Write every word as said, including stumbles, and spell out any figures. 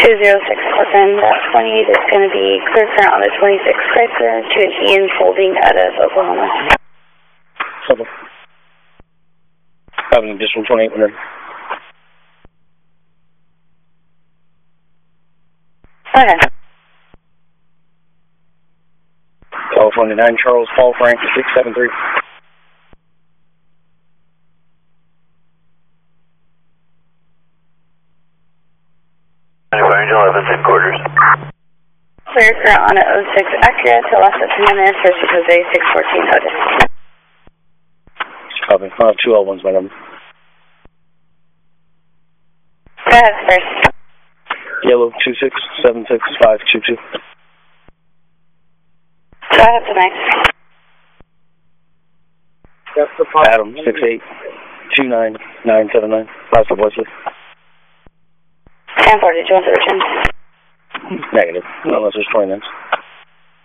two zero six Corcoran, that twenty-eight is going to be clear current on the twenty-six Chrysler to an Ian folding out of Oklahoma. Trouble. Having additional twenty-eight hundred. Okay. California nine, Charles Paul Frank, six seven three. Angel eleven, ten quarters. Clear current on a oh six Acura to left of ten minutes for San Jose six fourteen Otis. Copy. I'll have two L ones, my number. Go ahead, first. Yellow two six seven six five two two. Go ahead, the next. Adam six eight two nine nine seven nine. Last for voiceless. ten four, did you want the return? Negative, unless there's twenty minutes.